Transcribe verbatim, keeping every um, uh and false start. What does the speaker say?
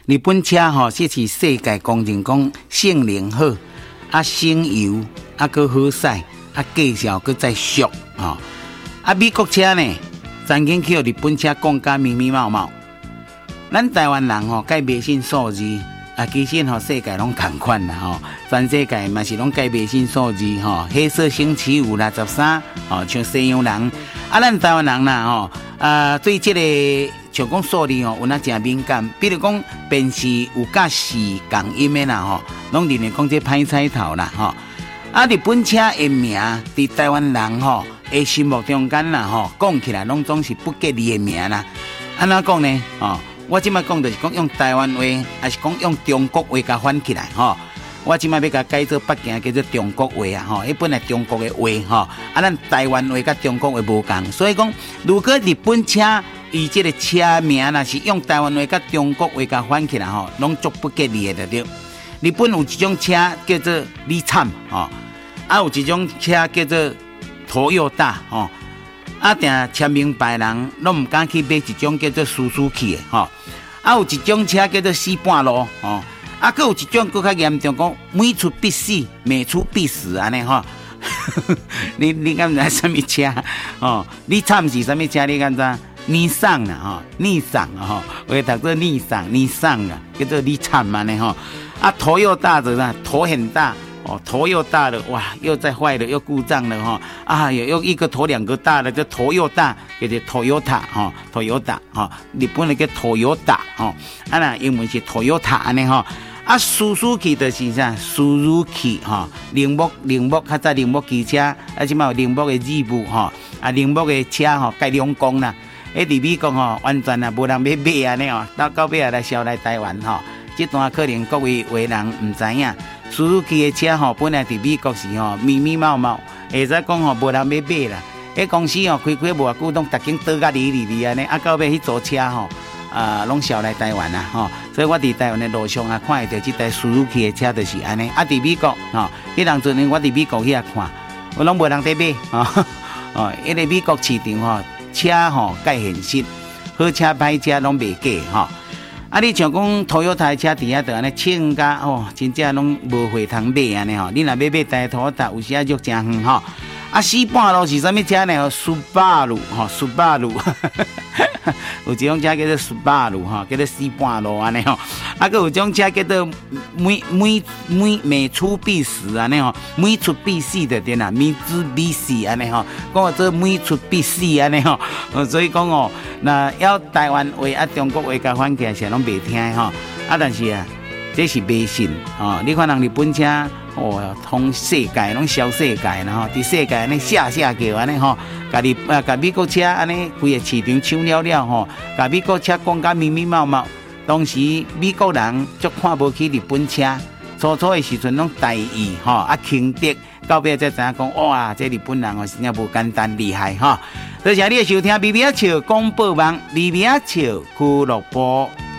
日本车吼，这是世界公认讲性能好，啊省油，啊搁好驶，啊价钱搁再俗吼。啊美国车呢，曾经去日本车讲甲密密麻麻。咱台湾人吼，改微信数字，啊其实吼世界拢同款啦吼，全世界嘛是拢改微信数字吼。黑色星期五啦，十三吼，像西洋人，啊咱台湾人啦吼，啊对这个。像讲数字吼，有那真敏感，比如讲辨识有甲是共音的啦吼，拢认为讲这歹彩头啦吼。啊，日本车的名，伫台湾人吼的心目中间啦吼，讲起来拢总是不吉利的名啦。安怎讲呢？哦，我即摆讲就是讲用台湾话，还是讲用中国话甲翻起来吼。我即摆要甲改做北京叫做中国话啊吼，迄本来中国的话吼，啊咱台湾话甲中国话无共，所以讲如果日本车伊这个车名若是用台湾话甲中国话甲翻起来吼，拢足不吉利的对。日本有一种车叫做日产吼，啊有一种车叫做途优大吼，啊定签名牌人拢唔敢去买一种叫做苏苏去的吼，啊有一种车叫做四半路吼，啊佫有一种佫较严重讲每出必死，每出必死安尼吼。你你敢知什么车？哦，日产是什么车？你敢知？尼桑啦，哈，尼桑啊，哈，我读做尼桑，尼桑啊，叫做日产嘛呢，哈，啊，头又大的啦，头很大，哦，头又大了，哇，又在坏了，又故障了，哈，啊，有又一个头两个大的，就头又大，叫做 Toyota， 哈 ，Toyota， 哈，日本那个 Toyota， 哈，啊那英文是 Toyota 安尼哈。啊，苏苏汽就是啥？苏苏汽哈，铃木铃木，较早铃木汽车，啊，即嘛有铃木的日木哈，啊，铃木的车吼改良工啦。诶，伫美国吼，完全啊无人要买安尼哦，到到尾啊来销来台湾吼，这段可能各位为人唔知影，苏苏汽的车吼，本来伫美国是吼密密麻麻，会使讲吼无人要买啦。迄公司吼开开无偌久，拢逐间倒甲里里里安尼，啊到尾迄组车吼。啊，拢销来台湾啦，吼、哦！所以我伫台湾的路上啊，看到这台苏苏汽的车就是安尼。啊，伫美国，吼、哦，迄当阵我伫美国遐看，我拢无人在买，吼、哦，因为美國市場吼，車吼介現實，好車歹車攏袂假，吼、哦。啊，你像講Toyota車底下就安尼稱價哦，真正攏無貨通買安尼吼。你若要買台Toyota，有時啊約真遠吼。啊，四半路是啥物車呢？斯巴魯，吼，斯巴魯。有一種車叫做斯巴魯哈，叫做四半路安尼吼，啊，佮有一種車叫做每每每每出必死安尼吼，每出必死的對啦，每出必死安尼吼，講做每出必死安尼吼，所以講哦，那要台灣話啊中國話甲翻起來是攏袂聽吼，啊，但是啊，這是迷信哦，你看人日本車。哦，通世界拢銷世界啦吼，佇世界安尼下下叫安尼吼，家己啊，甲美國車安尼規個市場搶了了吼，甲美國車講甲密密麻麻，當時美國人足看無起日本車，初初的時陣攏大意吼，啊輕敵，到尾才知影講，哇，這日本人哦真正無簡單厲害吼。多謝你的收聽，微微笑廣播網，微微笑俱樂部。